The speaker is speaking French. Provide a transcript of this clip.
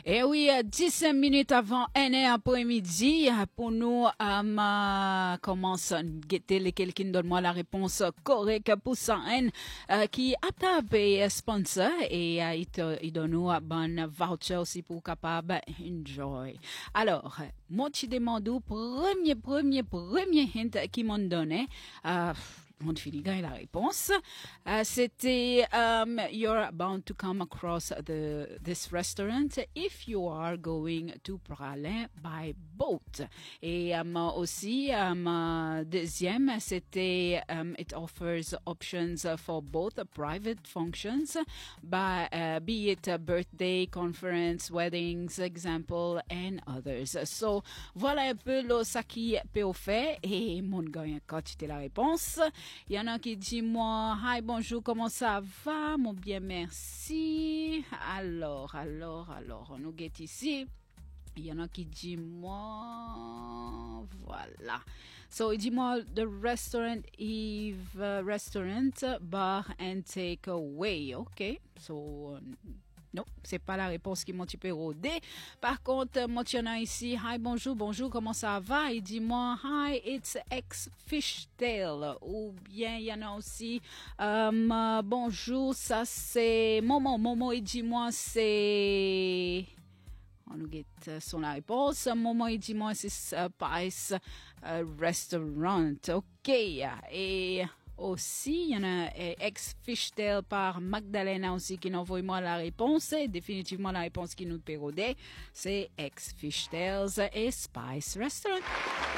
Et oui, 15 minutes avant 1h après-midi, pour nous, commence à guetter lesquels qui donne moi la réponse correcte pour ça, qui a tapé sponsor et il donne nous un bon voucher aussi pour capable enjoy. Alors, moi, je demande premier hint qui m'ont donné, mon fini gagne la réponse. C'était you're bound to come across this restaurant if you are going to Praslin by boat. Et aussi deuxième c'était it offers options for both private functions, be it a birthday, conference, weddings, example, and others. So voilà un peu ça qui peut faire et mon gagne quand tu la réponse. Il y en a qui dit moi, hi, bonjour, comment ça va? Mon bien, merci. Alors, on nous get ici. Il y en a qui dit moi, voilà. So, il dit moi, the restaurant, restaurant, bar and takeaway. OK. So, non, c'est pas la réponse qui m'ont typé rodé. Par contre, moi, tu en as ici. Hi, bonjour, comment ça va? Il dit moi, hi, it's ex-fishtail. Ou bien, il y en a aussi, bonjour, ça c'est Momo, il dit moi, c'est... On nous get son la réponse. Momo, il dit moi, c'est Spice Restaurant. OK. Et... aussi, il y en a ex-fishtail par Magdalena aussi qui nous envoie moi la réponse. Et définitivement, la réponse qui nous pérodait, c'est ex-fishtails et Spice Restaurant.